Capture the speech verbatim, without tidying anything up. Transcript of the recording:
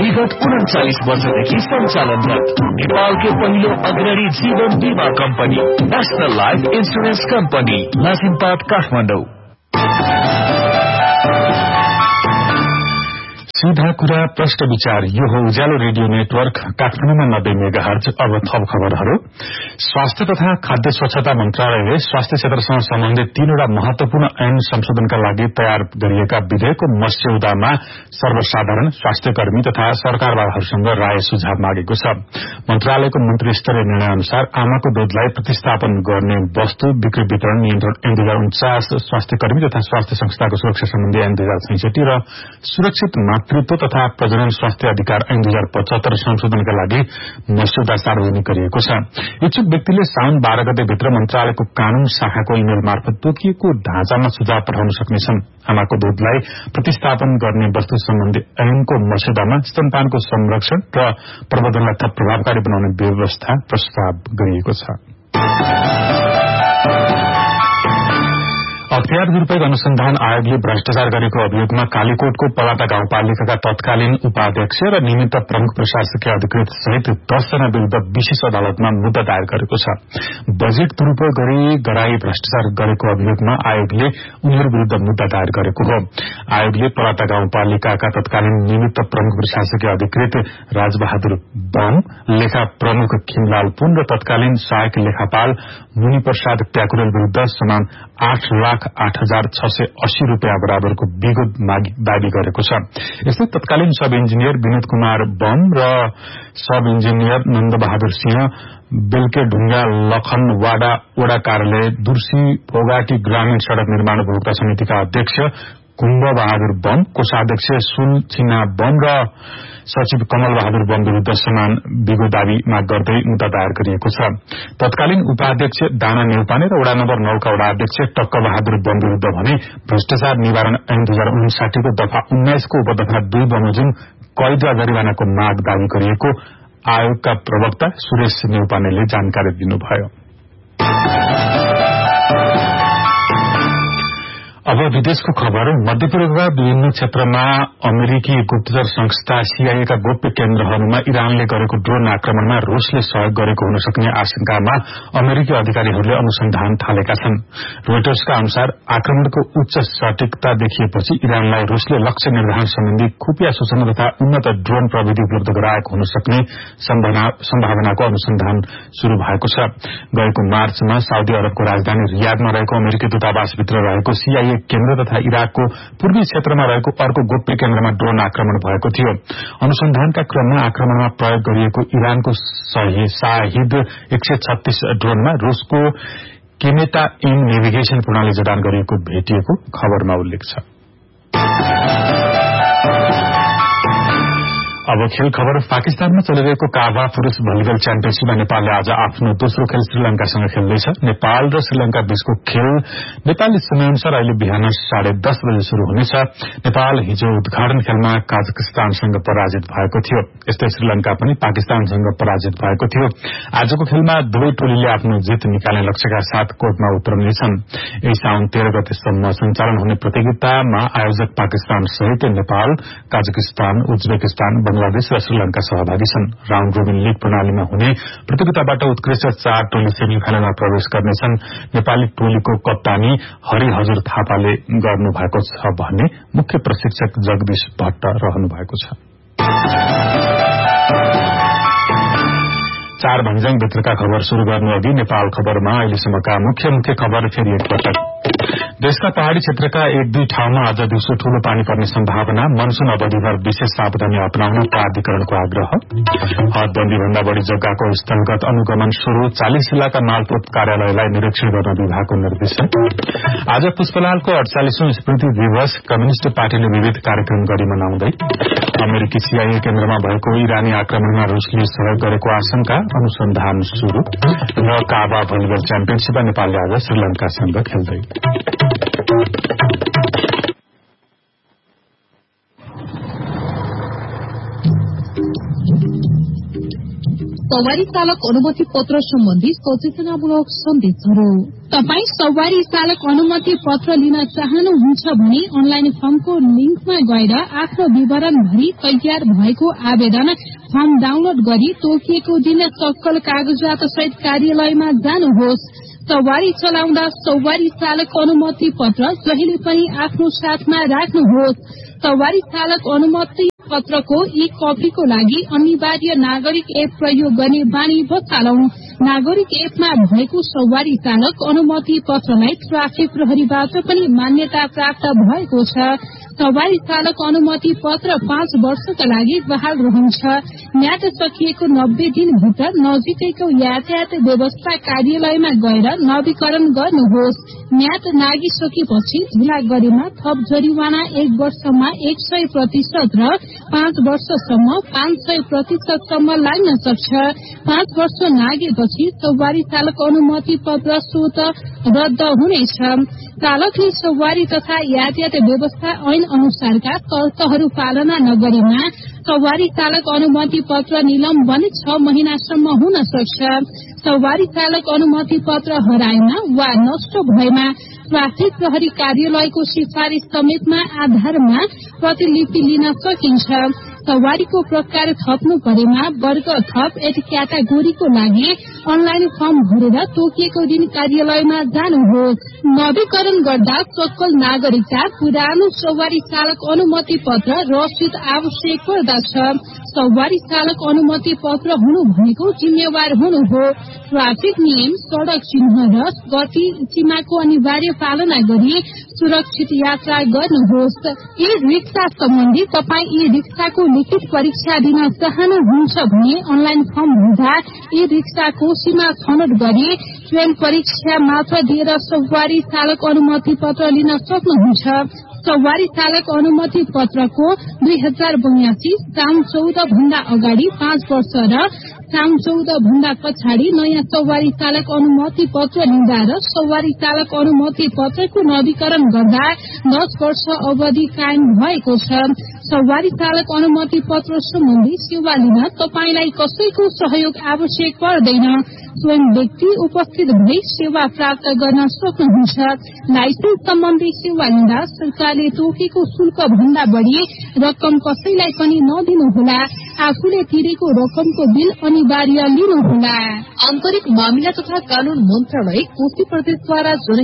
विगत उन्चालीस वर्षदेखि सञ्चालनरत नेपालकै पहिलो अग्रणी जीवन बीमा company national life insurance company लासिमपाट Kathmandu. सीधा कुरा प्रश्न विचार, यो हो उज्यालो रेडियो नेटवर्क काठमाडौँमा नब्बे मेगा हर्ज। अब थप खबरहरू। स्वास्थ्य तथा खाद्य स्वच्छता मन्त्रालयले स्वास्थ्य क्षेत्रसँग सम्बन्धित तीनवटा महत्वपूर्ण ऐन संशोधनका लागि तयार गरिएका विधेयकको मस्यौदामा सर्वसाधारण, स्वास्थ्य कर्मी तथा सरकारवालाहरूसँग राय सुझाव मागेको छ। मन्त्रालयको मन्त्री स्तरीय निर्णय अनुसार आमाको दूधलाई प्रतिस्थापन गर्ने वस्तु बिक्री वितरण नियन्त्रण ऐन दुई हजार उन्चास, स्वास्थ्य कर्मी तथा स्वास्थ्य संस्थाको सुरक्षा सम्बन्धी ऐन दुई हजार छैसठी र सुरक्षित मातृत्व तथा प्रजनन स्वास्थ्य अधिकार ऐन दुई हजार पचहत्तर संशोधनका लागि मस्यौदा सार्वजनिक गरिएको छ। इच्छुक व्यक्तिले साउन बाह्र गते भित्र मन्त्रालयको कानून शाखाको इमेल मार्फत तोकिएको ढाँचामा सुझाव पठाउन सक्नेछन्। आमाको दूधलाई प्रतिस्थापन गर्ने वस्तु सम्बन्धी ऐनको मस्यौदामा स्तनपानको संरक्षण र प्रबन्धनलाई थप प्रभावकारी बनाउने व्यवस्था प्रस्ताव गरिएको छ। अख्तियार दुरूपयोग अनुसन्धान आयोगले भ्रष्टाचार गरेको अभियोगमा कालीकोटको पलाता गाउँपालिकाका तत्कालीन उपाध्यक्ष र निमित्त प्रमुख प्रशासकीय अधिकृत सहित दसजना विरूद्ध विशेष अदालतमा मुद्दा दायर गरेको छ। बजेट दुरूपयोग गरी गराई भ्रष्टाचार गरेको अभियोगमा आयोगले उनीहरू विरूद्ध मुद्दा दायर गरेको हो। आयोगले पलाता गाउँपालिकाका तत्कालीन निमित्त प्रमुख प्रशासकीय अधिकृत राजबहादुर बम, लेखा प्रमुख खिमलाल पुन र तत्कालीन सहायक लेखापाल मुनि प्रसाद प्याकुरेल विरूद्ध समान आठ लाख आठ हजार छ सय अस्सी रूपियाँ बराबरको विगत दावी गरेको छ। यस्तै तत्कालीन सब इन्जिनियर विनोद कुमार बम र सब इन्जिनियर नन्द बहादुर सिंह बेलके ढुंगा लखनवाडा वडा कार्यालय दुर्सी भोगाटी ग्रामीण सड़क निर्माण उपभोक्ता समितिका अध्यक्ष कुम्भ बहादुर बम, कोषाध्यक्ष सुल छिना बम र सचिव कमल बहादुर बम विरूद्ध समान विगो दावी माग गर्दै मुद्दा दायर गरिएको छ। तत्कालीन उपाध्यक्ष दाना नेउपाने र वडा नम्बर नौ का वडा अध्यक्ष टक्क बहादुर बम विरूद्ध भने भ्रष्टाचार निवारण ऐन दुई हजार उन्साठी को दफा उन्नाइस को उपदफा दुई बमोजिम कैद र जरिवानाको माग दावी गरिएको आयोगका प्रवक्ता सुरेश नेउपानेले जानकारी दिनुभयो। अब विदेशको खबर। मध्यपूर्वका विभिन्न क्षेत्रमा अमेरिकी गुप्तचर संस्था सीआईए का गोप्य केन्द्रहरूमा इरानले गरेको ड्रोन आक्रमणमा रूसले सहयोग गरेको हुन सक्ने आशंकामा अमेरिकी अधिकारीहरूले अनुसन्धान थालेका छन्। रोइटर्सका अनुसार आक्रमणको उच्च सटीकता देखिएपछि इरानलाई रूसले लक्ष्य निर्धारण सम्बन्धी खुफिया सूचना तथा उन्नत ड्रोन प्रविधि उपलब्ध गराएको हुन सक्ने सम्भावनाको अनुसन्धान शुरू भएको छ। गएको मार्चमा साउदी अरबको राजधानी रियादमा रहेको अमेरिकी दूतावासभित्र रहेको सीआईए केन्द्र तथा इराकको पूर्वी क्षेत्रमा रहेको अर्को गोप्य केन्द्रमा ड्रोन आक्रमण भएको थियो। अनुसन्धानका क्रममा आक्रमणमा प्रयोग गरिएको इरानको शाहिद एक सय छत्तीस ड्रोनमा रूसको केमेटा इन नेभिगेशन प्रणाली जडान गरिएको भेटिएको खबरमा उल्लेख छ। अब खेल खबर। पाकिस्तानमा चलिरहेको काभा पुरूष भलिबल च्याम्पियनशीपमा नेपालले आज आफ्नो दोस्रो खेल श्रीलंकासँग खेल्दैछ। नेपाल र श्रीलंका बीचको खेल नेपाली समयअनुसार अहिले बिहान साढे दस बजे शुरू हुनेछ। नेपाल हिजो उद्घाटन खेलमा काजाकिस्तानसँग पराजित भएको थियो। यस्तै श्रीलंका पनि पाकिस्तानसँग पराजित भएको थियो। आजको खेलमा दुवै टोलीले आफ्नो जित निकाल्ने लक्ष्यका साथ कोर्टमा उत्रनेछन्। यही साउन तेह्र गतेसम्म सञ्चालन हुने प्रतियोगितामा आयोजक पाकिस्तान सहित नेपाल, काजाकिस्तान, उज्बेकिस्तान, बंगलादेश र श्रीलंका सहभागी छन्। राउण्ड रोबिन लीग प्रणालीमा हुने प्रतियोगिताबाट उत्कृष्ट चार टोली सेमिफाइनलमा प्रवेश गर्नेछन्। नेपाली टोलीको कप्तानी हरि हजुर थापाले गर्नुभएको छ भने मुख्य प्रशिक्षक जगदीश भट्ट रहनु भएको छ। चार भन्ज्याङ भित्रका खबर शुरू गर्नु अघि नेपाल खबरमा अहिलेसम्मका मुख्य मुख्य खबर फेरि एकपटक। देशका पहाड़ी क्षेत्रका एक दुई ठाउँमा आज दिउँसो ठूलो पानी पर्ने सम्भावना। मनसून अवधिभर विशेष सावधानी अपनाउन प्राधिकरणको आग्रह। हदबन्दी भन्दा बढ़ी जग्गाको स्थलगत अनुगमन शुरू। चालिस जिल्लाका मालपोत कार्यालयलाई निरीक्षण गर्न विभागको निर्देशन। आज पुष्पलालको अडचालिसौं स्मृति दिवस कम्युनिष्ट पार्टीले विविध कार्यक्रम गरी मनाउँदै। अमेरिकी सीआईए केन्द्रमा भएको इरानी आक्रमणमा रूसले सहयोग गरेको आशंका, अनुसन्धान शुरू। र काबा भलिबल च्याम्पियनशीपमा नेपालले आज श्रीलंकासँग खेल्दै। सवारी चालक अनुमति पत्र सम्बन्धी सचेतनामूलक सन्देशहरू। तपाई सवारी चालक अनुमति पत्र लिन चाहनुहुन्छ भने अनलाइन फर्मको लिंकमा गएर आफ्नो विवरण भरी तयार भएको आवेदन फर्म डाउनलोड गरी तोकिएको दिन सक्कल कागजात सहित कार्यालयमा जानुहोस्। सवारी चलाउँदा सवारी चालक अनुमति पत्र जहिले पनि आफ्नो साथमा राख्नुहोस्। सवारी चालक अनुमति पत्रको ई कपीको लागि अनिवार्य नागरिक एप प्रयोग गर्ने बानी बचालौं। नागरिक एपमा भएको सवारी चालक अनुमति पत्रलाई ट्राफिक प्रहरीबाट पनि मान्यता प्राप्त भएको छ। सवारी चालक अनुमति पत्र पाँच वर्षका लागि बहाल रहन्छ। म्याद सकिएको नब्बे दिनभित्र नजिकैको यातायात व्यवस्था कार्यालयमा गएर नवीकरण गर्नुहोस्। म्याद नागिसकेपछि ढिला गरेमा थप जरिवाना एक वर्षमा एक सय प्रतिशत र पाँच वर्षसम्म पाँच सय प्रतिशतसम्म लाग्न सक्छ। पाँच वर्ष नागेपछि सवारी चालक अनुमति पत्र स्वत रद्द हुनेछ। चालकले सवारी तथा यातायात व्यवस्था ऐन अनुसारका शर्तहरू पालना नगरेमा सवारी चालक अनुमति पत्र निलम्बन छ महिनासम्म हुन सक्छ। सवारी चालक अनुमति पत्र हराएमा वा नष्ट भएमा ट्राफिक प्रहरी कार्यालयको सिफारिश समेतमा आधारमा प्रतिलिपि लिन सकिन्छ। सवारीको प्रकार थप्नु परेमा वर्ग थप एट क्याटेगोरीको लागि अनलाइन फर्म भरेर तोकिएको दिन कार्यालयमा जानुहोस्। नवीकरण गर्दा सक्कल नागरिकता पुरानो सवारी चालक अनुमति पत्र रसिद आवश्यक पर्दछ। सवारी चालक अनुमति पत्र हुनु भनेको जिम्मेवार हुनु हो। ट्राफिक नियम, सड़क चिन्ह र गति सीमाको अनिवार्य पालना गरी सुरक्षित यात्रा गर्नुहोस्। ई रिक्सा सम्बन्धी तपाई ई रिक्साको लिखित परीक्षा दिन चाहनुहुन्छ भने अनलाइन फर्म भर्दा ई रिक्साको सीमा छनौट गरी ट्रेन परीक्षा मात्र दिएर सवारी चालक अनुमति पत्र लिन सक्नुहुन्छ। सवारी चालक अनुमति पत्रको दुई हजार बयासी साउन चौध भन्दा अगाडि पाँच वर्ष र साउन चौध भन्दा पछाडि नयाँ सवारी चालक अनुमति पत्र लिँदा र सवारी चालक अनुमति पत्रको नवीकरण गर्दा दस वर्ष अवधि कायम भएको छ। सवारी चालक अनुमति पत्र सम्बन्धी सेवा लिन तपाईलाई कसैको सहयोग आवश्यक पर्दैन। स्वयं व्यक्ति उपस्थित भई सेवा प्राप्त गर्न सक्नुहुन्छ। लाइसेन्स सम्बन्धी सेवा लिँदा सरकारले तोकेको शुल्क भन्दा बढ़ी रकम कसैलाई पनि नदिनुहोला। आफूले तिरेको रकमको बिल अनिवार्य लिनुहोला। आन्तरिक मामिला तथा कानून मन्त्रालय कोशी प्रदेशद्वारा